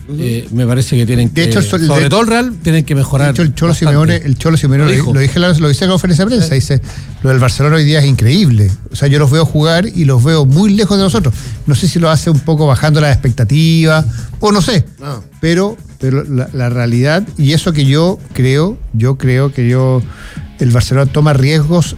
me parece que tienen que, sobre todo el Real, tienen que mejorar. De hecho, el Cholo Simeone lo dice en la conferencia de prensa, dice, lo del Barcelona hoy día es increíble. O sea, yo los veo jugar y los veo muy lejos de nosotros. No sé si lo hace un poco bajando las expectativas, o no sé, pero la realidad, y eso que yo creo que el Barcelona toma riesgos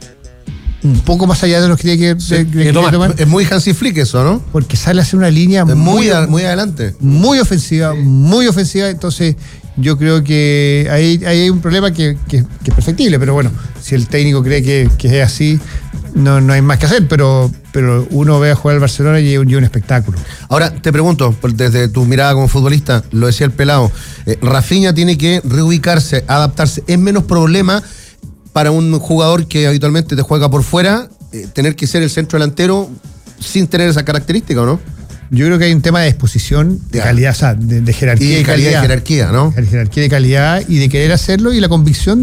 un poco más allá de los que tiene que tomar. Es muy Hansi Flick eso, ¿no? Porque sale a hacer una línea muy adelante. Muy ofensiva. Entonces, yo creo que ahí hay un problema que es perfectible, pero bueno, si el técnico cree que es así, no hay más que hacer, pero uno ve a jugar al Barcelona y es un espectáculo. Ahora, te pregunto, desde tu mirada como futbolista, lo decía el pelado, Rafinha tiene que reubicarse, adaptarse. ¿Es menos problema para un jugador que habitualmente te juega por fuera, tener que ser el centro delantero sin tener esa característica, o no? Yo creo que hay un tema de exposición, de calidad, o sea, de jerarquía y calidad. De jerarquía, ¿no? Jerarquía de calidad y de querer hacerlo, y la convicción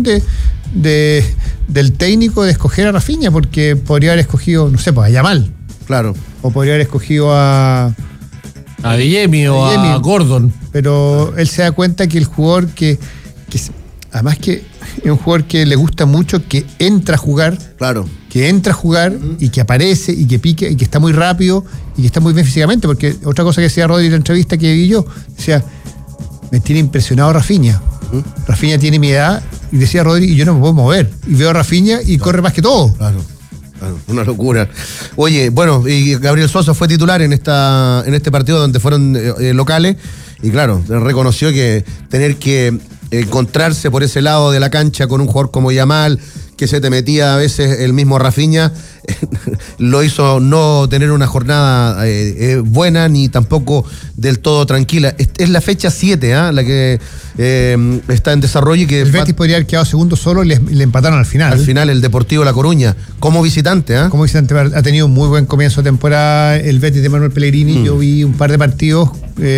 del técnico de escoger a Rafinha, porque podría haber escogido, no sé, pues a Yamal. Claro. O podría haber escogido a Adeyemi o a Gordon. Pero él se da cuenta que el jugador que además que es un jugador que le gusta mucho, que entra a jugar. Claro. Que entra a jugar y que aparece y que pique y que está muy rápido y que está muy bien físicamente, porque otra cosa que decía Rodri en la entrevista que vi yo, decía, me tiene impresionado Rafinha. Rafinha tiene mi edad, y decía Rodri, y yo no me puedo mover. Y veo a Rafinha y corre más que todo. Claro, una locura. Oye, bueno, y Gabriel Suazo fue titular en este partido donde fueron locales, y claro, reconoció que tener que encontrarse por ese lado de la cancha con un jugador como Yamal, que se te metía a veces el mismo Rafinha, lo hizo no tener una jornada buena ni tampoco del todo tranquila. Es la fecha 7, la que está en desarrollo, y que el Betis podría haber quedado segundo solo y le empataron al final. Al final el Deportivo La Coruña, como visitante. Como visitante, ha tenido un muy buen comienzo de temporada el Betis de Manuel Pellegrini. Yo vi un par de partidos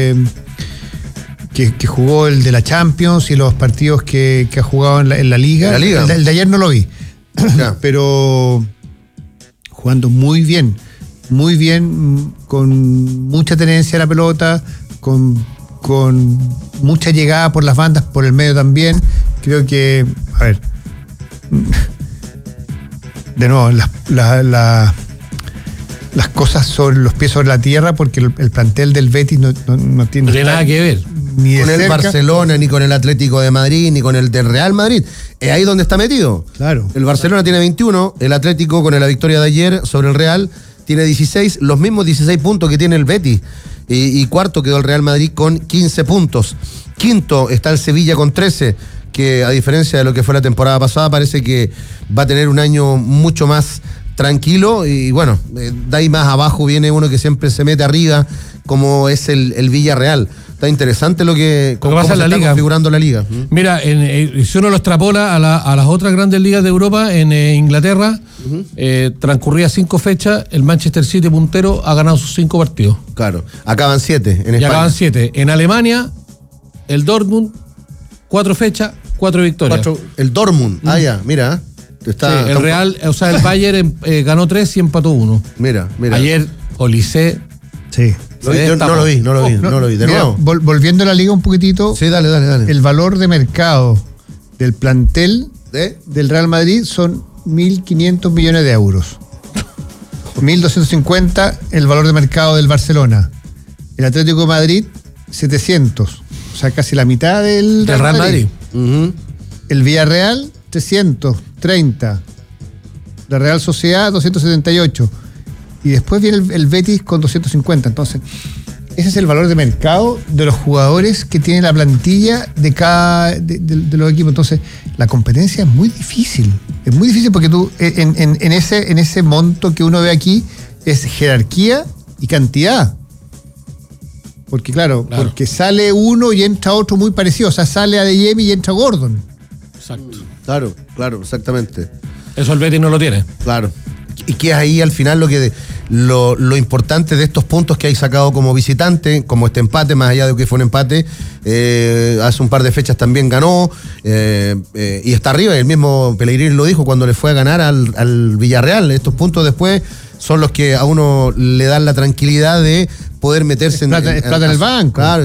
que jugó el de la Champions y los partidos que ha jugado en la Liga. El de ayer no lo vi, pero jugando muy bien, con mucha tenencia a la pelota, con mucha llegada por las bandas, por el medio también. Creo que, a ver, de nuevo, las cosas sobre los pies sobre la tierra, porque el plantel del Betis no tiene nada que ver ni con el Barcelona, ni con el Atlético de Madrid, ni con el del Real Madrid. Es ahí donde está metido. Claro. El Barcelona tiene 21, el Atlético, con la victoria de ayer sobre el Real, tiene 16, los mismos 16 puntos que tiene el Betis. Y cuarto quedó el Real Madrid con 15 puntos. Quinto está el Sevilla con 13, que a diferencia de lo que fue la temporada pasada, parece que va a tener un año mucho más tranquilo. Y bueno, de ahí más abajo viene uno que siempre se mete arriba, como es el Villarreal. Está interesante cómo pasa en la liga, configurando la liga. Mira, si uno lo extrapola a las otras grandes ligas de Europa, en Inglaterra, transcurridas 5 fechas, el Manchester City puntero ha ganado sus 5 partidos. Claro, acaban 7 en España. Y acaban 7. En Alemania, el Dortmund, 4 fechas, 4 victorias. El Dortmund, ya, mira. El Real, o sea, el Bayern ganó 3 y empató 1. Mira. Ayer, Olise. Sí. Yo no lo vi. De nuevo. Volviendo a la liga un poquitito. Sí, dale. El valor de mercado del plantel del Real Madrid son 1.500 millones de euros. 1.250 el valor de mercado del Barcelona. El Atlético de Madrid, 700. O sea, casi la mitad del Real Madrid. El Villarreal, 330. La Real Sociedad, 278. Y después viene el Betis con 250. Entonces, ese es el valor de mercado de los jugadores que tiene la plantilla de los equipos. Entonces, la competencia es muy difícil. Es muy difícil porque tú, en ese monto que uno ve aquí, es jerarquía y cantidad. Porque claro, porque sale uno y entra otro muy parecido. O sea, sale Adeyemi y entra Gordon. Exacto. Claro, exactamente. Eso el Betis no lo tiene. Claro. Y que es ahí al final lo importante de estos puntos que hay sacado como visitante, como este empate, más allá de que fue un empate, hace un par de fechas también ganó, y está arriba. El mismo Pellegrini lo dijo cuando le fue a ganar al Villarreal. Estos puntos después son los que a uno le dan la tranquilidad de poder meterse plata en el banco. Claro.